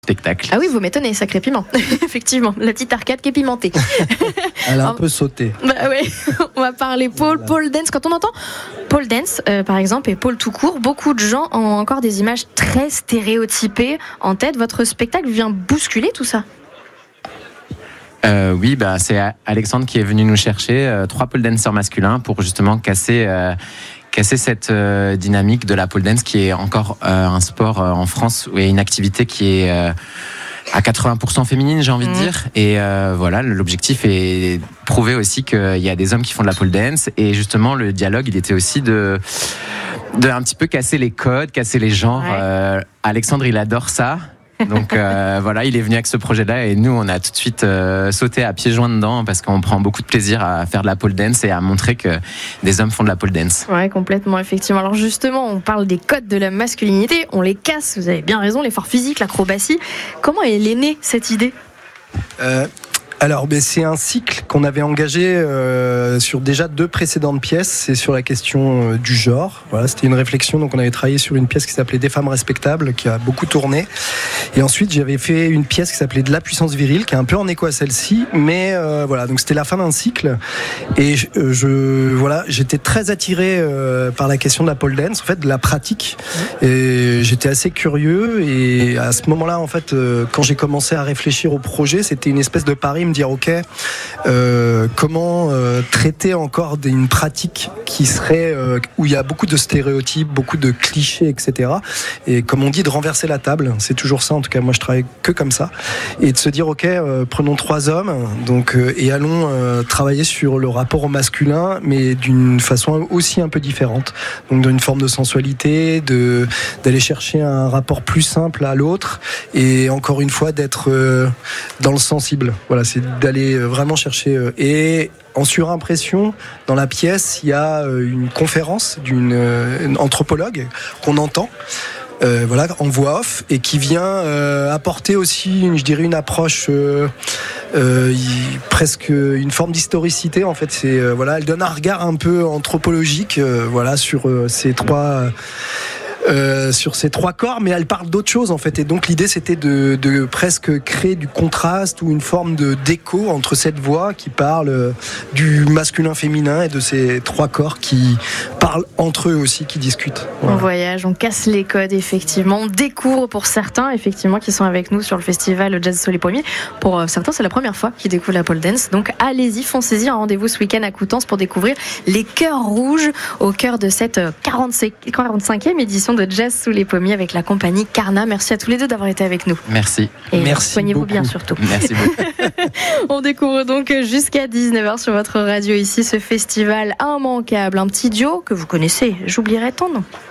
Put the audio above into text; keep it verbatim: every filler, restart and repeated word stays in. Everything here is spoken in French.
spectacle. Ah oui, vous m'étonnez, sacré piment. Effectivement, la petite arcade qui est pimentée. Elle a un peu sauté. Bah ouais, on va parler pole, voilà. Pole dance. Quand on entend pole dance, euh, par exemple, et pole tout court, beaucoup de gens ont encore des images très stéréotypées en tête. Votre spectacle vient bousculer tout ça. Euh, oui, bah, c'est Alexandre qui est venu nous chercher euh, trois pole dancers masculins pour justement casser... Euh, casser cette euh, dynamique de la pole dance qui est encore euh, un sport euh, en France où il y a une activité qui est euh, à quatre-vingts pour cent féminine, j'ai envie mmh. de dire. Et euh, voilà, l'objectif est de prouver aussi qu'il y a des hommes qui font de la pole dance. Et justement, le dialogue, il était aussi de, de un petit peu casser les codes, casser les genres. Ouais. Euh, Alexandre, il adore ça. Donc euh, voilà, il est venu avec ce projet-là et nous, on a tout de suite euh, sauté à pieds joints dedans parce qu'on prend beaucoup de plaisir à faire de la pole dance et à montrer que des hommes font de la pole dance. Ouais, complètement, effectivement. Alors justement, on parle des codes de la masculinité, on les casse, vous avez bien raison, l'effort physique, l'acrobatie. Comment est née cette idée ? euh... Alors, ben, c'est un cycle qu'on avait engagé euh, sur déjà deux précédentes pièces. C'est sur la question euh, du genre. Voilà, c'était une réflexion. Donc, on avait travaillé sur une pièce qui s'appelait Des femmes respectables, qui a beaucoup tourné. Et ensuite, j'avais fait une pièce qui s'appelait De la puissance virile, qui est un peu en écho à celle-ci. Mais euh, voilà, donc c'était la fin d'un cycle. Et je, je voilà, j'étais très attiré euh, par la question de la pole dance, en fait, de la pratique. Et j'étais assez curieux. Et à ce moment-là, en fait, euh, quand j'ai commencé à réfléchir au projet, c'était une espèce de pari. Dire ok, euh, comment euh, traiter encore d'une pratique qui serait euh, où il y a beaucoup de stéréotypes, beaucoup de clichés, et cetera. Et comme on dit, de renverser la table, c'est toujours ça. En tout cas, moi, je travaille que comme ça, et de se dire ok, euh, prenons trois hommes, donc euh, et allons euh, travailler sur le rapport au masculin, mais d'une façon aussi un peu différente. Donc, d'une forme de sensualité, de d'aller chercher un rapport plus simple à l'autre, et encore une fois d'être euh, dans le sensible. Voilà, c'est d'aller vraiment chercher. Et en surimpression, dans la pièce, il y a une conférence d'une anthropologue qu'on entend. Euh, voilà, en voix off, et qui vient euh, apporter aussi, une, je dirais, une approche euh, euh, y, presque une forme d'historicité. En fait, c'est euh, voilà, elle donne un regard un peu anthropologique, euh, voilà, sur euh, ces trois. Euh, sur ces trois corps, mais elle parle d'autre chose en fait, et donc l'idée c'était de, de presque créer du contraste ou une forme de d'écho entre cette voix qui parle du masculin féminin et de ces trois corps qui parlent entre eux aussi, qui discutent. Voilà. On voyage, on casse les codes, effectivement, on découvre pour certains effectivement qui sont avec nous sur le festival Jazz Sous les Pommiers. Pour certains, c'est la première fois qu'ils découvrent la pole dance, donc allez-y, foncez-y, un rendez-vous ce week-end à Coutances pour découvrir les Cœurs Rouges au cœur de cette quarante-cinquième édition de Jazz Sous les Pommiers avec la compagnie Carna. Merci à tous les deux d'avoir été avec nous. Merci. Et Merci soignez-vous beaucoup. bien surtout. Merci beaucoup. On découvre donc jusqu'à dix-neuf heures sur votre radio ici ce festival immanquable. Un petit duo que vous connaissez. J'oublierai ton nom.